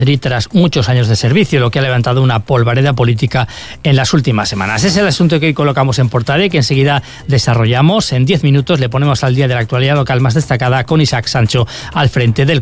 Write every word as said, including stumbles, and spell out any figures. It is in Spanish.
tras muchos años de servicio, lo que ha levantado una polvareda política en las últimas semanas. Es el asunto que hoy colocamos en portada y que enseguida desarrollamos. En diez minutos le ponemos al día de la actualidad local más destacada con Isaac Sancho al frente del